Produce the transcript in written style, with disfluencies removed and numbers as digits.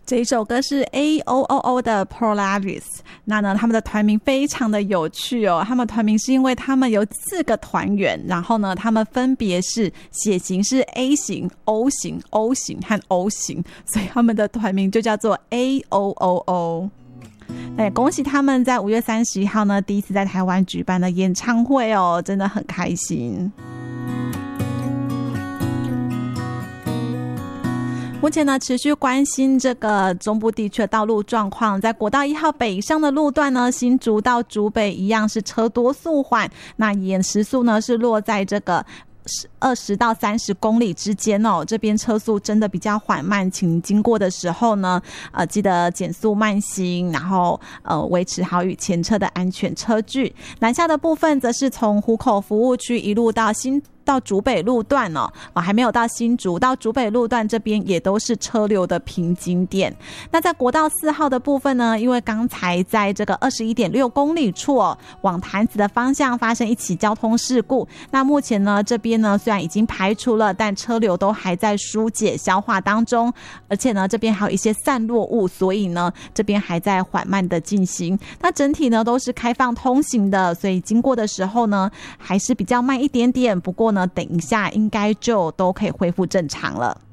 这一首歌是 AOOO 的 Polaris。 那呢他们的团名非常的有趣哦，他们团名是因为他们有4个团员，然后呢他们分别是血型是 A 型 O 型 O 型和 O 型，所以他们的团名就叫做 AOOO。恭喜他们在5月31号呢第一次在台湾举办了演唱会哦，真的很开心。目前呢，持续关心这个中部地区的道路状况。在国道1号北上的路段呢，新竹到竹北一样是车多速缓，那延时速呢是落在这个20到30公里之间哦，这边车速真的比较缓慢，请经过的时候呢，记得减速慢行，然后维持好与前车的安全车距。南下的部分则是从湖口服务区一路到竹北路段哦，还没有到新竹，到竹北路段这边也都是车流的瓶颈点。那在国道4号的部分呢，因为刚才在这个21.6公里处哦，往潭子的方向发生一起交通事故。那目前呢，这边呢虽然已经排除了，但车流都还在疏解消化当中，而且呢这边还有一些散落物，所以呢这边还在缓慢的进行。那整体呢都是开放通行的，所以经过的时候呢还是比较慢一点点，不过呢等一下应该就都可以恢复正常了。